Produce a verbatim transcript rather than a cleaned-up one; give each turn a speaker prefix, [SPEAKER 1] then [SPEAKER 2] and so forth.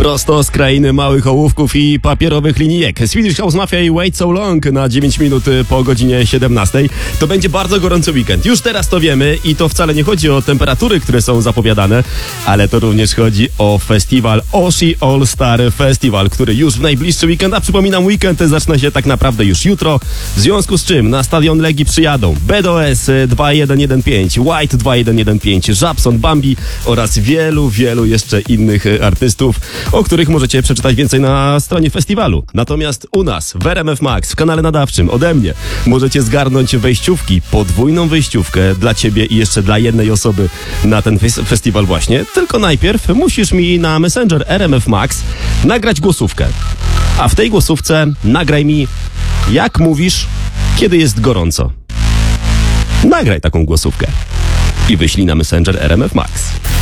[SPEAKER 1] Prosto z krainy małych ołówków i papierowych linijek. Swedish House Mafia i Wait So Long na dziewięć minut po godzinie siedemnastej. To będzie bardzo gorący weekend. Już teraz to wiemy i to wcale nie chodzi o temperatury, które są zapowiadane, ale to również chodzi o festiwal Oshi All Star Festival, który już w najbliższy weekend, a przypominam, weekend zaczyna się tak naprawdę już jutro, w związku z czym na stadion Legii przyjadą B D O S dwa jeden jeden pięć, White dwa jeden jeden pięć, Żabson, Bambi oraz wielu, wielu jeszcze innych artystów, o których możecie przeczytać więcej na stronie festiwalu. Natomiast u nas w R M F Max, w kanale nadawczym ode mnie, możecie zgarnąć wejściówki, podwójną wejściówkę dla ciebie i jeszcze dla jednej osoby na ten fes- festiwal właśnie. Tylko najpierw musisz mi na Messenger R M F Max nagrać głosówkę. A w tej głosówce nagraj mi, jak mówisz, kiedy jest gorąco. Nagraj taką głosówkę i wyślij na Messenger R M F Max.